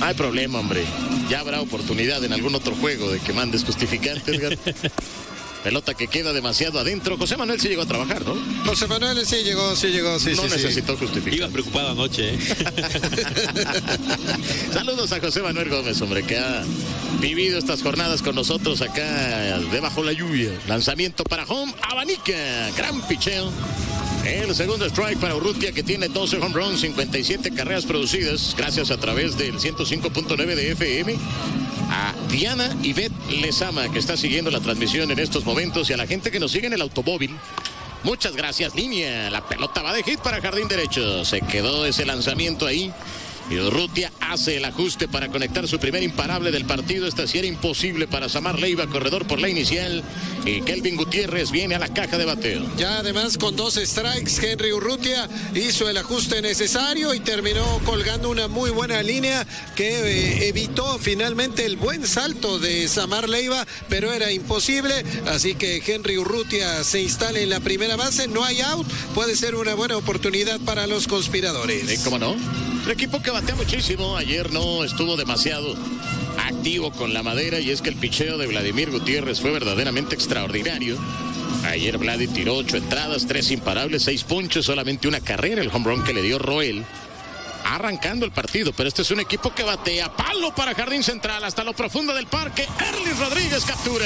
No hay problema, hombre. Ya habrá oportunidad en algún otro juego de que mandes justificante, Edgar. Pelota que queda demasiado adentro. José Manuel sí llegó a trabajar, ¿no? José Manuel sí llegó, sí. No necesitó justificar. Iba preocupado anoche, ¿eh? Saludos a José Manuel Gómez, hombre, que ha vivido estas jornadas con nosotros acá debajo la lluvia. Lanzamiento para home, abanica. Gran picheo. El segundo strike para Urrutia, que tiene 12 home runs, 57 carreras producidas, gracias a través del 105.9 de FM. A Diana Ivette Lezama, que está siguiendo la transmisión en estos momentos, y a la gente que nos sigue en el automóvil. Muchas gracias, niña. La pelota va de hit para jardín derecho. Se quedó ese lanzamiento ahí. Y Urrutia hace el ajuste para conectar su primer imparable del partido. Esta sí era imposible para Samar Leiva, corredor por la inicial. Y Kelvin Gutiérrez viene a la caja de bateo. Ya además con 2 strikes, Henry Urrutia hizo el ajuste necesario y terminó colgando una muy buena línea que evitó finalmente el buen salto de Samar Leiva, pero era imposible. Así que Henry Urrutia se instala en la primera base. No hay out. Puede ser una buena oportunidad para los conspiradores. ¿Cómo no? Un equipo que batea muchísimo. Ayer no estuvo demasiado activo con la madera, y es que el picheo de Vladimir Gutiérrez fue verdaderamente extraordinario. Ayer Vladi tiró 8 entradas, 3 imparables, 6 ponches, solamente una carrera, el home run que le dio Roel, arrancando el partido. Pero este es un equipo que batea. Palo para jardín central hasta lo profundo del parque. Erlis Rodríguez captura.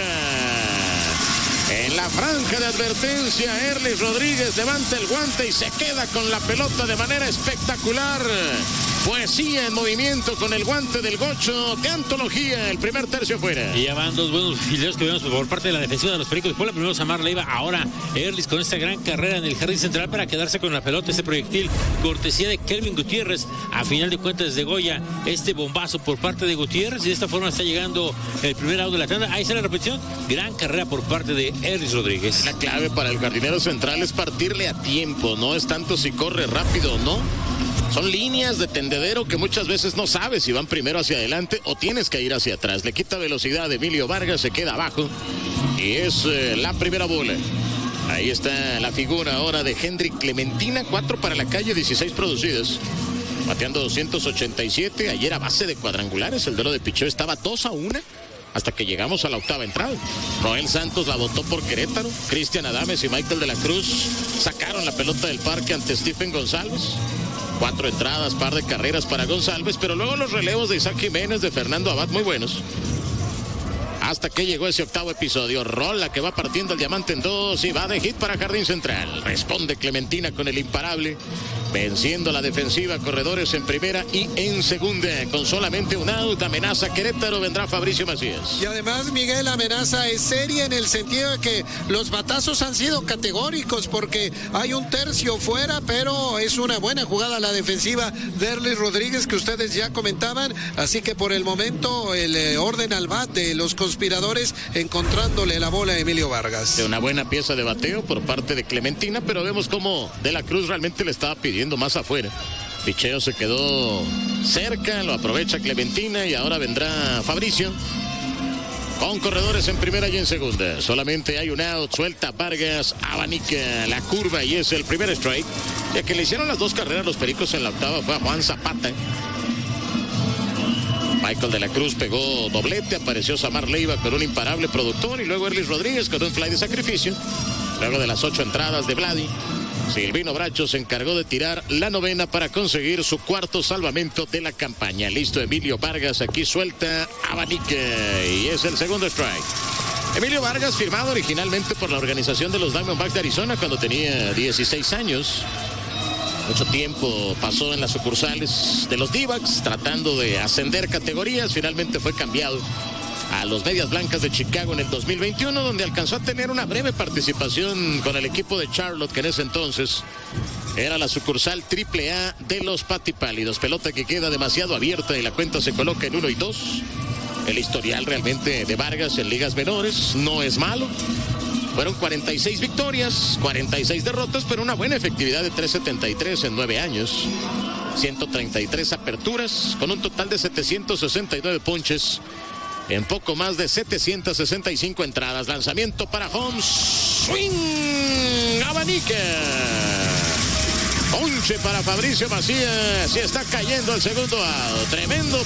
En la franja de advertencia, Erlis Rodríguez levanta el guante y se queda con la pelota de manera espectacular. Poesía en movimiento con el guante del Gocho. ¡Qué antología! El primer tercio fuera. Y ya van 2 buenos fileos que vemos por parte de la defensiva de los Pericos. Después la primero Samar Leiva, ahora Erlis con esta gran carrera en el jardín central para quedarse con la pelota. Ese proyectil, cortesía de Kelvin Gutiérrez. A final de cuentas de Goya, este bombazo por parte de Gutiérrez. Y de esta forma está llegando el primer out de la tanda. Ahí está la repetición. Gran carrera por parte de Erlis Rodríguez. La clave para el jardinero central es partirle a tiempo. No es tanto si corre rápido o no. Son líneas de tendedero que muchas veces no sabes si van primero hacia adelante o tienes que ir hacia atrás. Le quita velocidad Emilio Vargas, se queda abajo y es la primera bola. Ahí está la figura ahora de Hendrik Clementina. 4 para la calle, 16 producidas. Bateando 287. Ayer a base de cuadrangulares. El duelo de picheo estaba 2-1 hasta que llegamos a la octava entrada. Roel Santos la botó por Querétaro. Cristian Adames y Michael de la Cruz sacaron la pelota del parque ante Stephen González. 4 entradas, par de carreras para González, pero luego los relevos de Isaac Jiménez, de Fernando Abad, muy buenos. Hasta que llegó ese octavo episodio. Rola que va partiendo el diamante en 2 y va de hit para jardín central. Responde Clementina con el imparable, venciendo la defensiva. Corredores en primera y en segunda. Con solamente un out, amenaza Querétaro, vendrá Fabricio Macías. Y además, Miguel, la amenaza es seria en el sentido de que los batazos han sido categóricos, porque hay un tercio fuera, pero es una buena jugada la defensiva de Erlis Rodríguez que ustedes ya comentaban. Así que por el momento el orden al bat de los conspiradores encontrándole la bola a Emilio Vargas. Una buena pieza de bateo por parte de Clementina, pero vemos cómo De la Cruz realmente le estaba pidiendo más afuera. Picheo se quedó cerca, lo aprovecha Clementina y ahora vendrá Fabricio con corredores en primera y en segunda. Solamente hay un out, suelta Vargas, abanica la curva y es el primer strike. Ya que le hicieron las 2 carreras los Pericos en la octava fue a Juan Zapata. Michael de la Cruz pegó doblete, apareció Samar Leiva con un imparable productor y luego Erlis Rodríguez con un fly de sacrificio. Luego de las 8 entradas de Vladi, Silvino Bracho se encargó de tirar la novena para conseguir su cuarto salvamento de la campaña. Listo Emilio Vargas, aquí suelta abanica y es el segundo strike. Emilio Vargas, firmado originalmente por la organización de los Diamondbacks de Arizona cuando tenía 16 años. Mucho tiempo pasó en las sucursales de los D-backs tratando de ascender categorías. Finalmente fue cambiado a los Medias Blancas de Chicago en el 2021, donde alcanzó a tener una breve participación con el equipo de Charlotte, que en ese entonces era la sucursal AAA de los Patipálidos. Pelota que queda demasiado abierta y la cuenta se coloca en 1 y 2. El historial realmente de Vargas en ligas menores no es malo. Fueron 46 victorias, 46 derrotas, pero una buena efectividad de 3.73 en 9 años. 133 aperturas, con un total de 769 ponches en poco más de 765 entradas. Lanzamiento para Holmes. Swing. Abanica. Ponche para Fabricio Macías. Y está cayendo el segundo out. Tremendo